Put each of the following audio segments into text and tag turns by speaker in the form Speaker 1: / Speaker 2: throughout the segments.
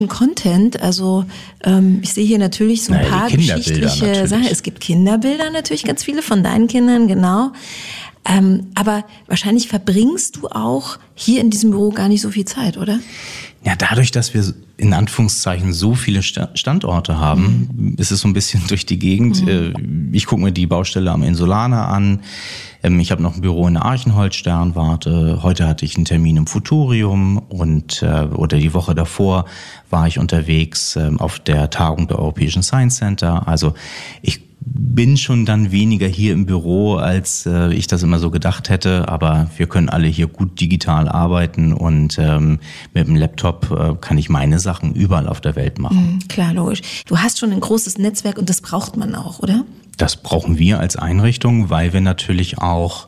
Speaker 1: Content, also ich sehe hier natürlich so ein paar geschichtliche Sachen. Es gibt Kinderbilder natürlich, ganz viele von deinen Kindern, genau. Aber wahrscheinlich verbringst du auch hier in diesem Büro gar nicht so viel Zeit, oder?
Speaker 2: Ja, dadurch, dass wir in Anführungszeichen so viele Standorte haben, ist es so ein bisschen durch die Gegend. Ich gucke mir die Baustelle am Insulaner an. Ich habe noch ein Büro in der Archenholz-Sternwarte. Heute hatte ich einen Termin im Futurium oder die Woche davor war ich unterwegs auf der Tagung der Europäischen Science Center. Also ich bin schon dann weniger hier im Büro, als ich das immer so gedacht hätte. Aber wir können alle hier gut digital arbeiten und mit dem Laptop kann ich meine Sachen überall auf der Welt machen.
Speaker 1: Klar, logisch. Du hast schon ein großes Netzwerk und das braucht man auch, oder?
Speaker 2: Das brauchen wir als Einrichtung, weil wir natürlich auch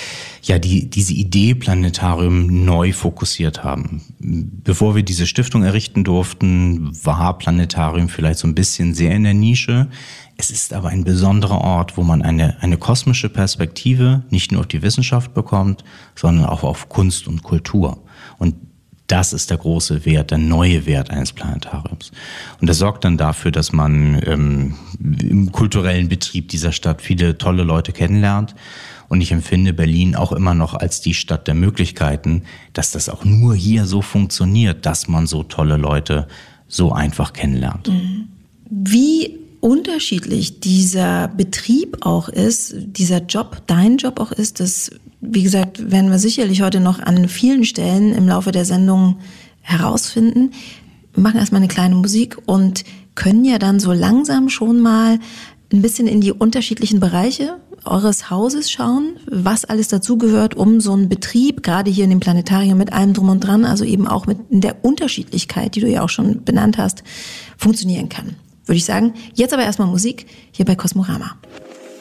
Speaker 2: diese Idee Planetarium neu fokussiert haben. Bevor wir diese Stiftung errichten durften, war Planetarium vielleicht so ein bisschen sehr in der Nische. Es ist aber ein besonderer Ort, wo man eine kosmische Perspektive nicht nur auf die Wissenschaft bekommt, sondern auch auf Kunst und Kultur. Und das ist der große Wert, der neue Wert eines Planetariums. Und das sorgt dann dafür, dass man im kulturellen Betrieb dieser Stadt viele tolle Leute kennenlernt. Und ich empfinde Berlin auch immer noch als die Stadt der Möglichkeiten, dass das auch nur hier so funktioniert, dass man so tolle Leute so einfach kennenlernt.
Speaker 1: Wie unterschiedlich dieser Betrieb auch ist, dieser Job, dein Job auch ist, das, wie gesagt, werden wir sicherlich heute noch an vielen Stellen im Laufe der Sendung herausfinden. Wir machen erstmal eine kleine Musik und können ja dann so langsam schon mal ein bisschen in die unterschiedlichen Bereiche eures Hauses schauen, was alles dazugehört, um so einen Betrieb, gerade hier in dem Planetarium mit allem drum und dran, also eben auch mit der Unterschiedlichkeit, die du ja auch schon benannt hast, funktionieren kann. Würde ich sagen, jetzt aber erstmal Musik hier bei Kosmorama.